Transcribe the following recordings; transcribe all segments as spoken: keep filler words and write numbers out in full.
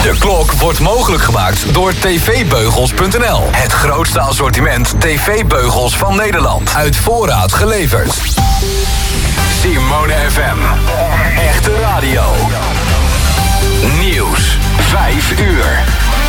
De klok wordt mogelijk gemaakt door t v beugels punt n l. Het grootste assortiment tv-beugels van Nederland. Uit voorraad geleverd. Simone F M. Echte radio. Nieuws. Vijf uur.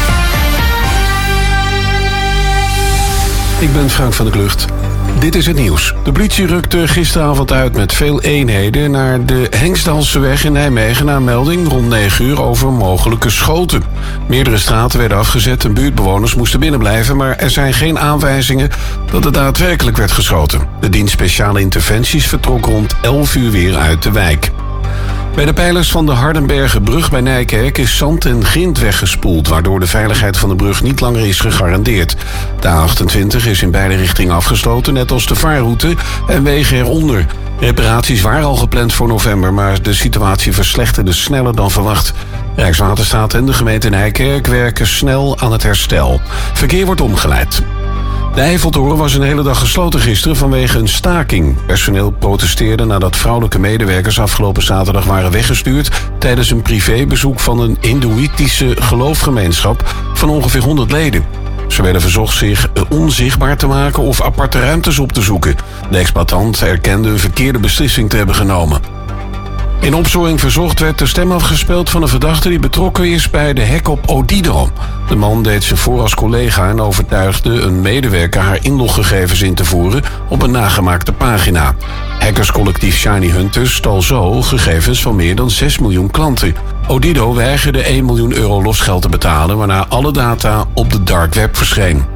Ik ben Frank van der Klucht. Dit is het nieuws. De politie rukte gisteravond uit met veel eenheden naar de Hengstdalseweg in Nijmegen na melding rond negen uur over mogelijke schoten. Meerdere straten werden afgezet en buurtbewoners moesten binnenblijven, maar er zijn geen aanwijzingen dat er daadwerkelijk werd geschoten. De dienst speciale interventies vertrok rond elf uur weer uit de wijk. Bij de pijlers van de Hardenbergenbrug bij Nijkerk is zand en grind weggespoeld, waardoor de veiligheid van de brug niet langer is gegarandeerd. De A achtentwintig is in beide richtingen afgesloten, net als de vaarroute en wegen eronder. Reparaties waren al gepland voor november, maar de situatie verslechterde sneller dan verwacht. Rijkswaterstaat en de gemeente Nijkerk werken snel aan het herstel. Verkeer wordt omgeleid. De Eiffeltoren was een hele dag gesloten gisteren vanwege een staking. Personeel protesteerde nadat vrouwelijke medewerkers afgelopen zaterdag waren weggestuurd tijdens een privébezoek van een hindoeïtische geloofgemeenschap van ongeveer honderd leden. Ze werden verzocht zich onzichtbaar te maken of aparte ruimtes op te zoeken. De exploitant erkende een verkeerde beslissing te hebben genomen. In opsporing verzocht werd de stem afgespeeld van een verdachte die betrokken is bij de hack op Odido. De man deed zich voor als collega en overtuigde een medewerker haar inloggegevens in te voeren op een nagemaakte pagina. Hackerscollectief Shiny Hunters stal zo gegevens van meer dan zes miljoen klanten. Odido weigerde één miljoen euro losgeld te betalen, waarna alle data op de dark web verscheen.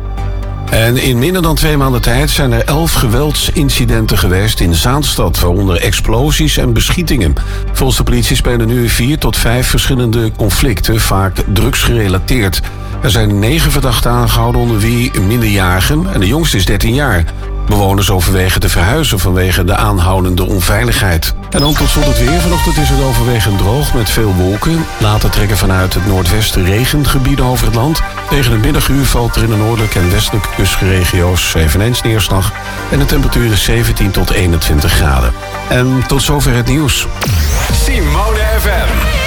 En in minder dan twee maanden tijd zijn er elf geweldsincidenten geweest in Zaanstad, waaronder explosies en beschietingen. Volgens de politie spelen nu vier tot vijf verschillende conflicten, vaak drugsgerelateerd. Er zijn negen verdachten aangehouden, onder wie minderjarigen en de jongste is dertien jaar. Bewoners overwegen te verhuizen vanwege de aanhoudende onveiligheid. En dan tot slot het weer. Vanochtend is het overwegend droog met veel wolken. Later trekken vanuit het noordwesten regengebieden over het land. Tegen het middaguur valt er in de noordelijke en westelijke kustregio's eveneens neerslag. En de temperatuur is zeventien tot eenentwintig graden. En tot zover het nieuws. Simone F M.